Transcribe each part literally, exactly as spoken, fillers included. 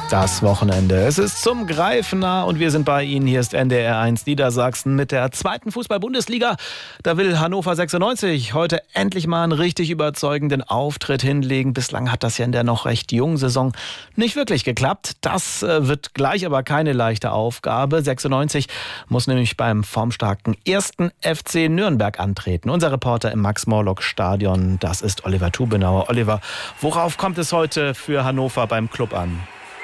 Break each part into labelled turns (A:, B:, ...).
A: Das Wochenende. Es ist zum Greifen nah und wir sind bei Ihnen. Hier ist N D R eins Niedersachsen mit der zweiten Fußball-Bundesliga. Da will Hannover sechsundneunzig heute endlich mal einen richtig überzeugenden Auftritt hinlegen. Bislang hat das ja in der noch recht jungen Saison nicht wirklich geklappt. Das wird gleich aber keine leichte Aufgabe. sechsundneunzig muss nämlich beim formstarken ersten F C Nürnberg antreten. Unser Reporter im Max-Morlock-Stadion, das ist Oliver Tubenauer. Oliver, worauf kommt es heute für Hannover beim Club an?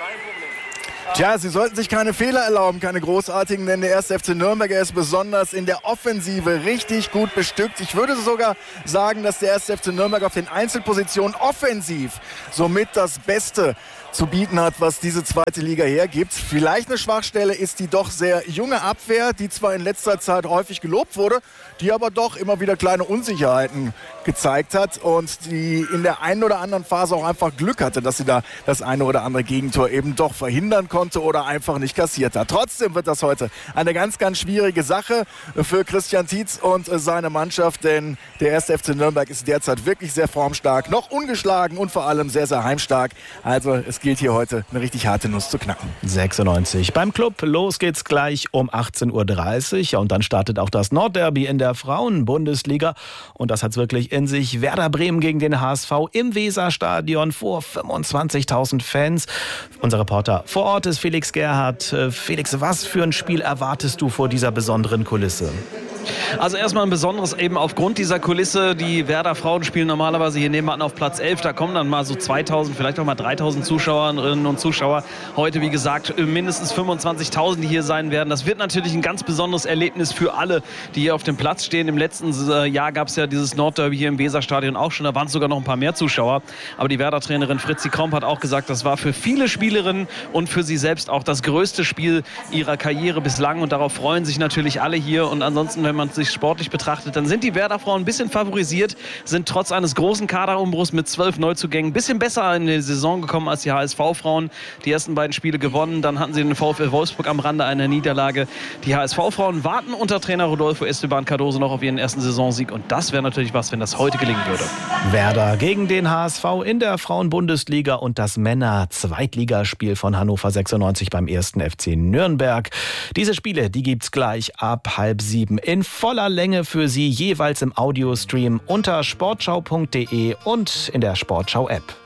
B: Tja, sie sollten sich keine Fehler erlauben, keine großartigen, denn der erste F C Nürnberg ist besonders in der Offensive richtig gut bestückt. Ich würde sogar sagen, dass der erste F C Nürnberg auf den Einzelpositionen offensiv somit das Beste zu bieten hat, was diese zweite Liga hergibt. Vielleicht eine Schwachstelle ist die doch sehr junge Abwehr, die zwar in letzter Zeit häufig gelobt wurde, die aber doch immer wieder kleine Unsicherheiten gezeigt hat und die in der einen oder anderen Phase auch einfach Glück hatte, dass sie da das eine oder andere Gegentor eben doch verhindern konnte oder einfach nicht kassiert hat. Trotzdem wird das heute eine ganz, ganz schwierige Sache für Christian Tietz und seine Mannschaft, denn der erste F C Nürnberg ist derzeit wirklich sehr formstark, noch ungeschlagen und vor allem sehr, sehr heimstark. Also es gilt hier heute eine richtig harte Nuss zu knacken.
A: sechsundneunzig beim Club. Los geht's gleich um achtzehn Uhr dreißig und dann startet auch das Nordderby in der Frauen-Bundesliga und das hat's wirklich in sich. Werder Bremen gegen den H S V im Weserstadion vor fünfundzwanzigtausend Fans. Unser Reporter vor Ort ist Felix Gerhardt. Felix, was für ein Spiel erwartest du vor dieser besonderen Kulisse?
C: Also erstmal ein besonderes eben aufgrund dieser Kulisse. Die Werder Frauen spielen normalerweise hier nebenan auf Platz elf. Da kommen dann mal so zweitausend, vielleicht auch mal dreitausend Zuschauerinnen und Zuschauer. Heute, wie gesagt, mindestens fünfundzwanzigtausend, die hier sein werden. Das wird natürlich ein ganz besonderes Erlebnis für alle, die hier auf dem Platz stehen. Im letzten Jahr gab es ja dieses Nordderby hier im Weserstadion auch schon. Da waren es sogar noch ein paar mehr Zuschauer. Aber die Werder-Trainerin Fritzi Kromp hat auch gesagt, das war für viele Spielerinnen und für sie selbst auch das größte Spiel ihrer Karriere bislang. Und darauf freuen sich natürlich alle hier. Und ansonsten, wenn man sich sportlich betrachtet, dann sind die Werder-Frauen ein bisschen favorisiert, sind trotz eines großen Kaderumbruchs mit zwölf Neuzugängen ein bisschen besser in die Saison gekommen als die H S V-Frauen. Die ersten beiden Spiele gewonnen, dann hatten sie den VfL Wolfsburg am Rande einer Niederlage. Die H S V-Frauen warten unter Trainer Rodolfo Esteban Cardoso noch auf ihren ersten Saisonsieg und das wäre natürlich was, wenn das heute gelingen würde.
A: Werder gegen den H S V in der Frauen-Bundesliga und das Männer-Zweitligaspiel von Hannover sechsundneunzig beim ersten F C Nürnberg. Diese Spiele, die gibt's gleich ab halb sieben in voller Länge für Sie, jeweils im Audiostream unter sportschau punkt de und in der Sportschau-App.